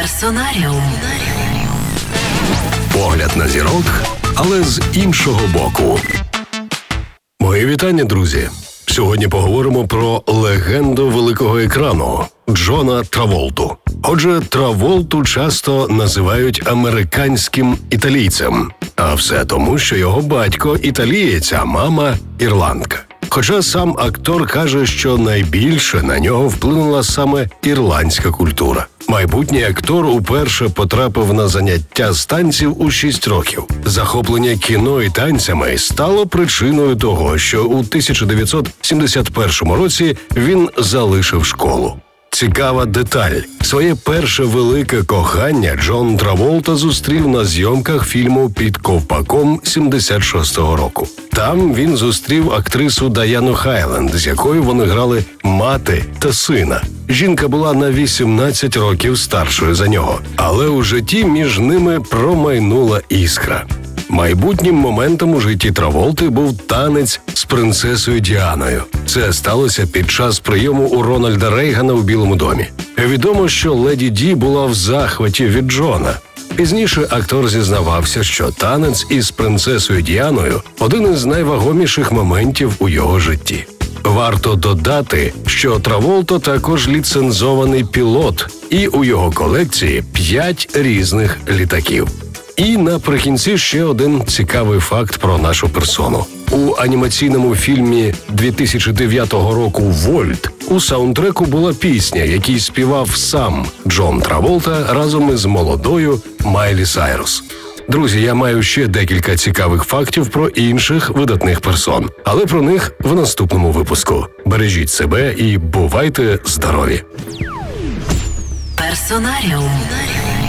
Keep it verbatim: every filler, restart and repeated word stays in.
Персонаріум. Погляд на зірок, але з іншого боку. Мої вітання, друзі. Сьогодні поговоримо про легенду великого екрану Джона Траволту. Отже, Траволту часто називають американським італійцем. А все тому, що його батько італієць, а мама ірландка. Хоча сам актор каже, що найбільше на нього вплинула саме ірландська культура. Майбутній актор уперше потрапив на заняття з танців у шість років. Захоплення кіно і танцями стало причиною того, що у тисяча дев'ятсот сімдесят першому році він залишив школу. Цікава деталь. Своє перше велике кохання Джон Траволта зустрів на зйомках фільму «Під ковпаком» сімдесят шостого року. Там він зустрів актрису Даяну Хайленд, з якою вони грали мати та сина. Жінка була на вісімнадцять років старшою за нього, але у житті між ними промайнула іскра. Майбутнім моментом у житті Траволти був танець з принцесою Діаною. Це сталося під час прийому у Рональда Рейгана у Білому домі. Відомо, що леді Ді була в захваті від Джона. Пізніше актор зізнавався, що танець із принцесою Діаною – один із найвагоміших моментів у його житті. Варто додати, що Траволта також ліцензований пілот, і у його колекції п'ять різних літаків. І наприкінці ще один цікавий факт про нашу персону. У анімаційному фільмі дві тисячі дев'ятого року «Вольт» у саундтреку була пісня, який співав сам Джон Траволта разом із молодою Майлі Сайрус. Друзі, я маю ще декілька цікавих фактів про інших видатних персон, але про них в наступному випуску. Бережіть себе і бувайте здорові! Персонаріум.